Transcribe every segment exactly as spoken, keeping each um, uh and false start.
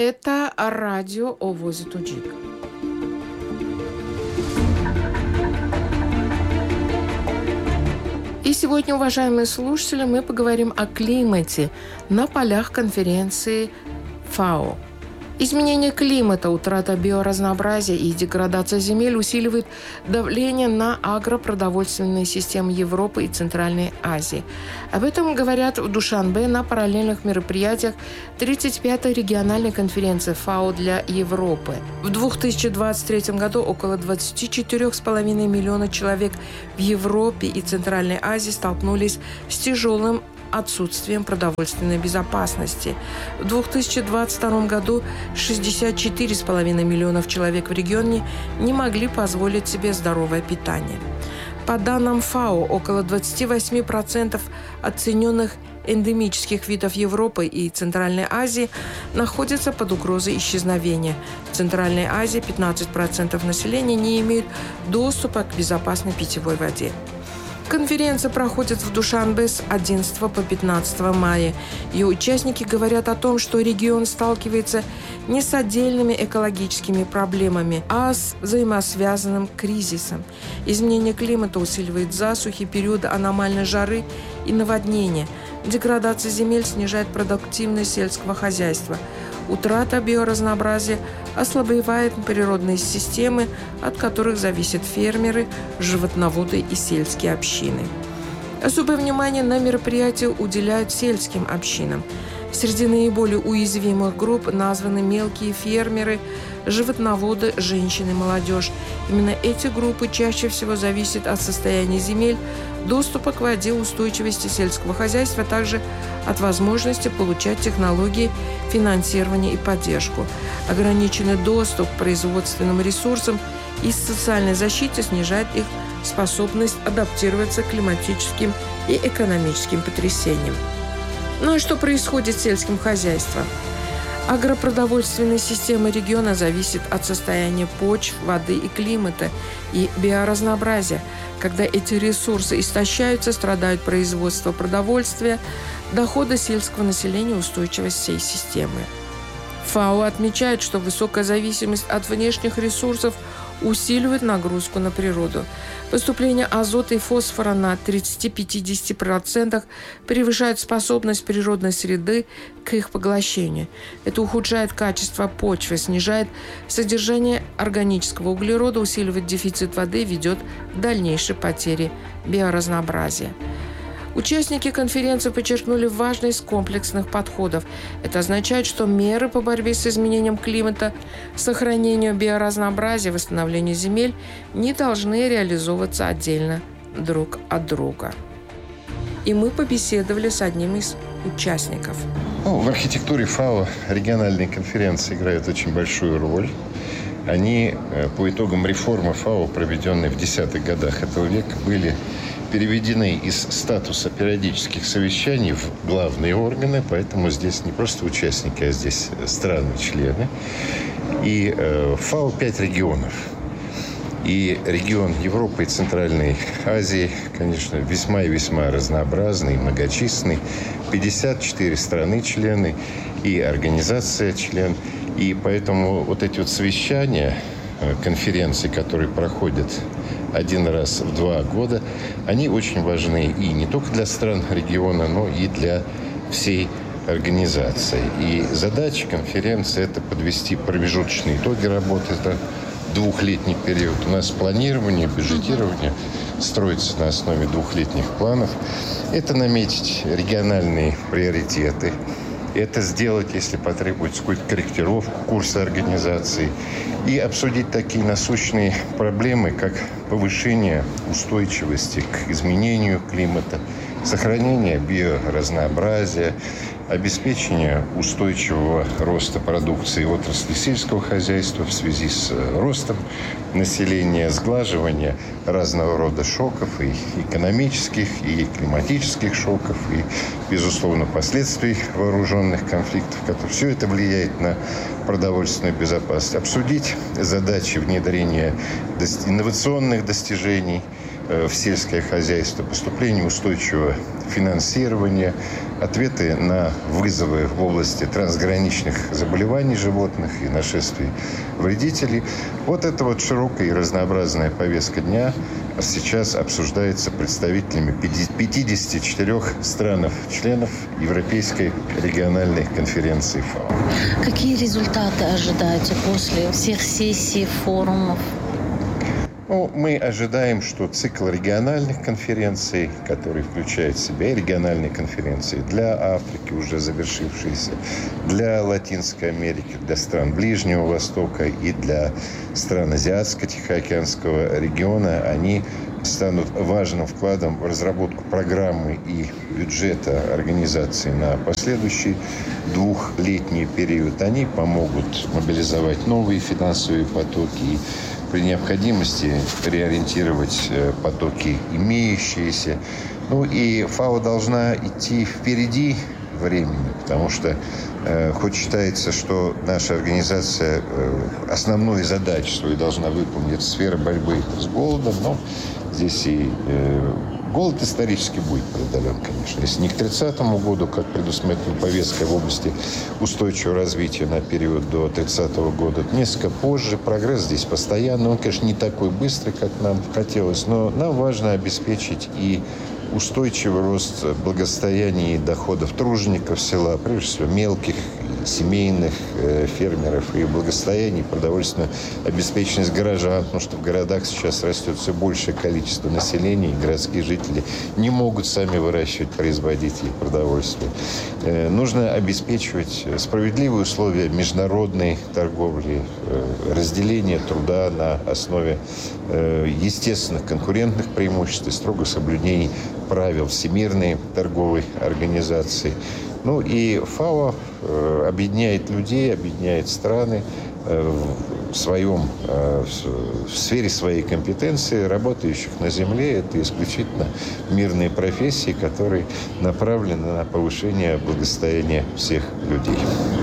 Это радио Овоз Тоджик. И сегодня, уважаемые слушатели, мы поговорим о климате на полях конференции ФАО. Изменение климата, утрата биоразнообразия и деградация земель усиливают давление на агропродовольственные системы Европы и Центральной Азии. Об этом говорят в Душанбе на параллельных мероприятиях тридцать пятой региональной конференции ФАО для Европы. В две тысячи двадцать третьем году около двадцать четыре с половиной миллиона человек в Европе и Центральной Азии столкнулись с тяжелым отсутствием продовольственной безопасности. В две тысячи двадцать втором году шестьдесят четыре с половиной миллионов человек в регионе не могли позволить себе здоровое питание. По данным ФАО, около двадцать восемь процентов оцененных эндемических видов Европы и Центральной Азии находятся под угрозой исчезновения. В Центральной Азии пятнадцать процентов населения не имеют доступа к безопасной питьевой воде. Конференция проходит в Душанбе с одиннадцатого по пятнадцатое мая. Ее участники говорят о том, что регион сталкивается не с отдельными экологическими проблемами, а с взаимосвязанным кризисом. Изменение климата усиливает засухи, периоды аномальной жары и наводнения. Деградация земель снижает продуктивность сельского хозяйства. Утрата биоразнообразия ослабевает природные системы, от которых зависят фермеры, животноводы и сельские общины. Особое внимание на мероприятии уделяют сельским общинам. Среди наиболее уязвимых групп названы мелкие фермеры, животноводы, женщины, молодежь. Именно эти группы чаще всего зависят от состояния земель, доступа к воде, устойчивости сельского хозяйства, а также от возможности получать технологии, финансирование и поддержку. Ограниченный доступ к производственным ресурсам и социальной защите снижает их способность адаптироваться к климатическим и экономическим потрясениям. Ну и что происходит с сельским хозяйством? Агропродовольственная система региона зависит от состояния почв, воды и климата и биоразнообразия. Когда эти ресурсы истощаются, страдают производство продовольствия, доходы сельского населения, устойчивость всей системы. ФАО отмечает, что высокая зависимость от внешних ресурсов усиливает нагрузку на природу. Поступление азота и фосфора на тридцать-пятьдесят процентов превышает способность природной среды к их поглощению. Это ухудшает качество почвы, снижает содержание органического углерода, усиливает дефицит воды и ведет к дальнейшей потере биоразнообразия. Участники конференции подчеркнули важность комплексных подходов. Это означает, что меры по борьбе с изменением климата, сохранению биоразнообразия, восстановлению земель не должны реализовываться отдельно друг от друга. И мы побеседовали с одним из участников. Ну, в архитектуре ФАО региональные конференции играют очень большую роль. Они по итогам реформы ФАО, проведенной в десятых годах этого века, были переведены из статуса периодических совещаний в главные органы, поэтому здесь не просто участники, а здесь страны-члены. И э, ФАО пять регионов. И регион Европы и Центральной Азии, конечно, весьма и весьма разнообразный, многочисленный. пятьдесят четыре страны-члены и организация-член. И поэтому вот эти вот совещания, конференции, которые проходят один раз в два года, они очень важны и не только для стран региона, но и для всей организации. И задача конференции – это подвести промежуточные итоги работы. Это двухлетний период. У нас планирование, бюджетирование строится на основе двухлетних планов. Это наметить региональные приоритеты. Это сделать, если потребуется, какую-то корректировку курса организации. И обсудить такие насущные проблемы, как повышение устойчивости к изменению климата, сохранение биоразнообразия, обеспечение устойчивого роста продукции отрасли сельского хозяйства в связи с ростом населения, сглаживание разного рода шоков, и экономических, и климатических шоков, и, безусловно, последствий вооруженных конфликтов, которые все это влияет на продовольственную безопасность. Обсудить задачи внедрения инновационных достижений, в сельское хозяйство, поступление устойчивого финансирования, ответы на вызовы в области трансграничных заболеваний животных и нашествий вредителей. Вот эта вот широкая и разнообразная повестка дня сейчас обсуждается представителями пятидесяти четырёх стран-членов Европейской региональной конференции ФАО. Какие результаты ожидаете после всех сессий, форумов? Ну, мы ожидаем, что цикл региональных конференций, который включает в себя и региональные конференции для Африки, уже завершившиеся, для Латинской Америки, для стран Ближнего Востока и для стран Азиатско-Тихоокеанского региона, они станут важным вкладом в разработку программы и бюджета организации на последующий двухлетний период. Они помогут мобилизовать новые финансовые потоки и при необходимости реориентировать потоки имеющиеся. Ну и ФАО должна идти впереди времени, потому что э, хоть считается, что наша организация э, основную задачу свою должна выполнить сфера борьбы с голодом, но здесь и э, голод исторически будет преодолен, конечно. Если не к тридцатому году, как предусмотрена повестка в области устойчивого развития на период до тридцатого года, несколько позже. Прогресс здесь постоянный. Он, конечно, не такой быстрый, как нам хотелось, но нам важно обеспечить и устойчивый рост благосостояния и доходов тружеников села, прежде всего мелких, семейных э, фермеров, и благосостояние, продовольственную обеспеченность горожан, потому что в городах сейчас растет все большее количество населения, и городские жители не могут сами выращивать, производить их продовольствие. Э, нужно обеспечивать справедливые условия международной торговли, э, разделение труда на основе э, естественных конкурентных преимуществ и строгого соблюдения правил Всемирной торговой организации. Ну и ФАО э, объединяет людей, объединяет страны э, в своем, э, в сфере своей компетенции, работающих на земле. Это исключительно мирные профессии, которые направлены на повышение благосостояния всех людей.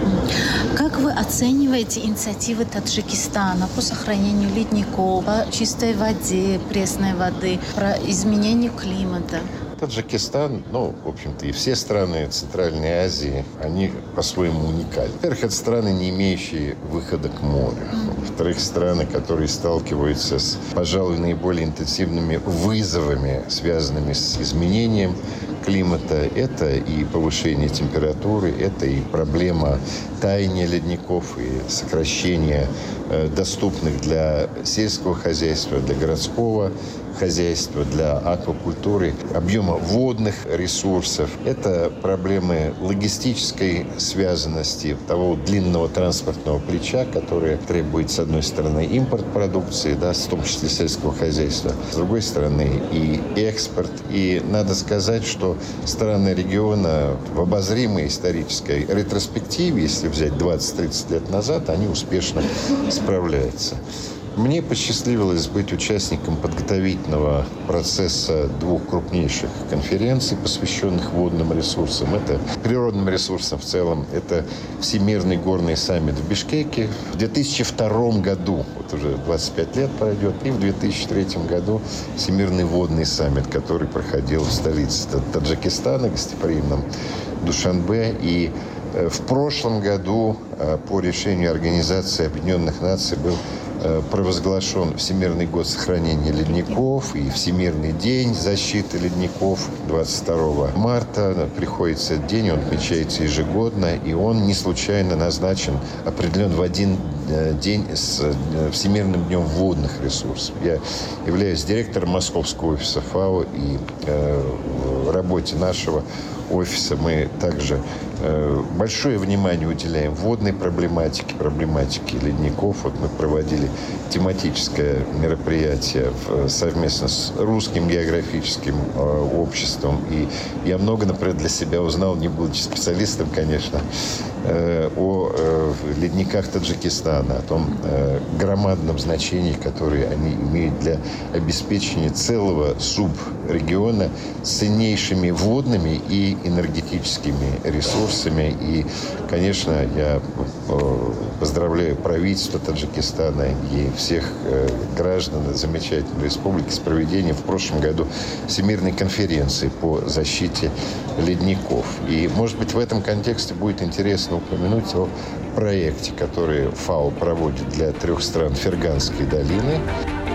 Как вы оцениваете инициативы Таджикистана по сохранению ледников, по чистой воде, пресной воды, про изменение климата? Таджикистан, ну, в общем-то, и все страны Центральной Азии, они по-своему уникальны. Во-первых, это страны, не имеющие выхода к морю. Во-вторых, страны, которые сталкиваются с, пожалуй, наиболее интенсивными вызовами, связанными с изменением климата. Это и повышение температуры, это и проблема таяния ледников и сокращения э, доступных для сельского хозяйства, для городского хозяйства, для аквакультуры объема водных ресурсов. Это проблемы логистической связанности того длинного транспортного плеча, которое требует, с одной стороны, импорт продукции, да, в том числе сельского хозяйства, с другой стороны, и экспорт. И надо сказать, что страны региона в обозримой исторической ретроспективе, если взять двадцать-тридцать лет назад, они успешно справляются. Мне посчастливилось быть участником подготовительного процесса двух крупнейших конференций, посвященных водным ресурсам. Это природным ресурсам в целом. Это Всемирный горный саммит в Бишкеке. В две тысячи втором году, вот уже двадцать пять лет пройдет, и в две тысячи третьем году Всемирный водный саммит, который проходил в столице Таджикистана, гостеприимном Душанбе. И в прошлом году по решению Организации Объединенных Наций был провозглашен Всемирный год сохранения ледников и Всемирный день защиты ледников. двадцать второго марта приходится этот день, он отмечается ежегодно, и он не случайно назначен, определен в один день с Всемирным днем водных ресурсов. Я являюсь директором Московского офиса ФАО, и э, в работе нашего офиса мы также э, большое внимание уделяем водной проблематике, проблематике ледников. Вот мы проводили тематическое мероприятие в, совместно с Русским географическим э, обществом. И я много, например, для себя узнал, не будучи специалистом, конечно, э, о э, ледниках Таджикистана, о том э, громадном значении, которое они имеют для обеспечения целого субрегиона ценнейшими водными и энергетическими ресурсами. И Конечно, я поздравляю правительство Таджикистана и всех граждан замечательной республики с проведением в прошлом году Всемирной конференции по защите ледников. И, может быть, в этом контексте будет интересно упомянуть о проекте, который ФАО проводит для трех стран Ферганской долины.